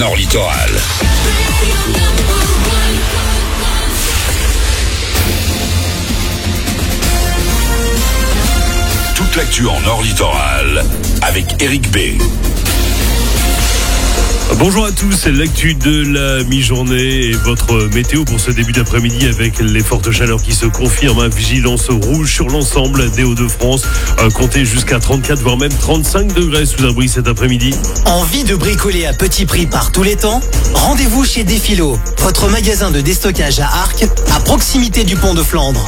Nord Littoral. Toute l'actu en Nord Littoral avec Eric B. Bonjour à tous, c'est l'actu de la mi-journée et votre météo pour ce début d'après-midi avec les fortes chaleurs qui se confirment. Vigilance rouge sur l'ensemble des Hauts-de-France. Comptez jusqu'à 34 voire même 35 degrés sous abri cet après-midi. Envie de bricoler à petit prix par tous les temps? Rendez-vous chez Défilo, votre magasin de déstockage à Arques, à proximité du pont de Flandre.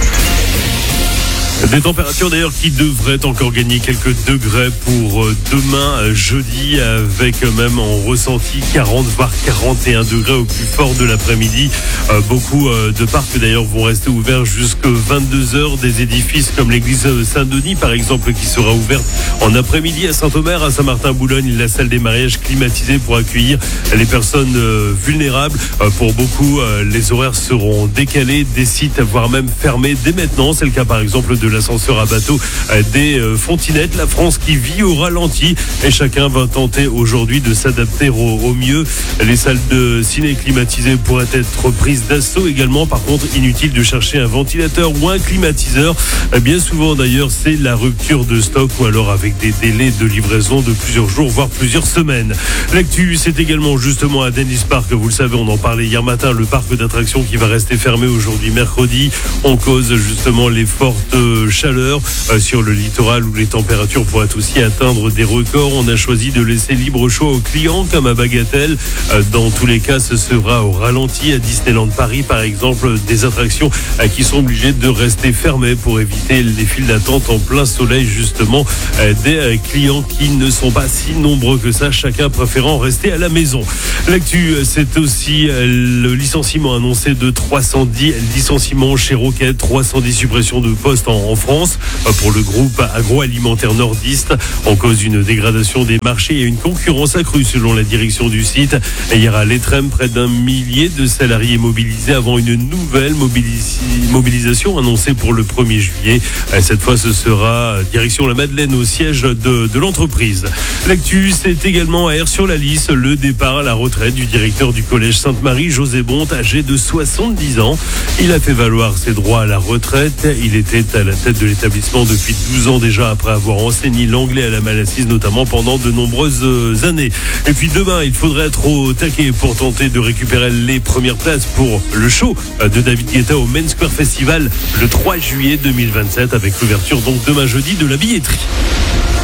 Des températures d'ailleurs qui devraient encore gagner quelques degrés pour demain jeudi, avec même en ressenti 40 voire 41 degrés au plus fort de l'après-midi. Beaucoup de parcs d'ailleurs vont rester ouverts jusqu'à 22h. Des édifices comme l'église Saint-Denis par exemple qui sera ouverte en après-midi à Saint-Omer, à Saint-Martin-Boulogne, la salle des mariages climatisée pour accueillir les personnes vulnérables. Pour beaucoup, les horaires seront décalés, des sites voire même fermés dès maintenant. C'est le cas par exemple de l'ascenseur à bateau des Fontinettes. La France qui vit au ralenti et chacun va tenter aujourd'hui de s'adapter au mieux. Les salles de ciné climatisées pourraient être prises d'assaut également. Par contre, inutile de chercher un ventilateur ou un climatiseur. Bien souvent d'ailleurs, c'est la rupture de stock ou alors avec des délais de livraison de plusieurs jours voire plusieurs semaines. L'actu, c'est également justement à Dennis Park. Vous le savez, on en parlait hier matin, le parc d'attractions qui va rester fermé aujourd'hui mercredi. On cause justement les fortes chaleur sur le littoral où les températures pourraient aussi atteindre des records. On a choisi de laisser libre choix aux clients comme à Bagatelle. Dans tous les cas, ce sera au ralenti. À Disneyland Paris par exemple, des attractions qui sont obligées de rester fermées pour éviter les files d'attente en plein soleil justement, des clients qui ne sont pas si nombreux que ça, chacun préférant rester à la maison. L'actu, c'est aussi le licenciement annoncé de 310 licenciements chez Roquette, 310 suppressions de postes en France pour le groupe agroalimentaire nordiste, en cause d'une dégradation des marchés et une concurrence accrue selon la direction du site. Hier à l'Étrême, près d'un millier de salariés mobilisés avant une nouvelle mobilisation annoncée pour le 1er juillet. Cette fois, ce sera direction la Madeleine au siège de l'entreprise. L'actu, c'est également à Aire-sur-la-Lys, le départ à la retraite du directeur du collège Sainte-Marie, José Bonte, âgé de 70 ans. Il a fait valoir ses droits à la retraite. Il était à la tête de l'établissement depuis 12 ans déjà, après avoir enseigné l'anglais à la Malassise notamment pendant de nombreuses années. Et puis demain, il faudrait être au taquet pour tenter de récupérer les premières places pour le show de David Guetta au Main Square Festival le 3 juillet 2027, avec l'ouverture donc demain jeudi de la billetterie.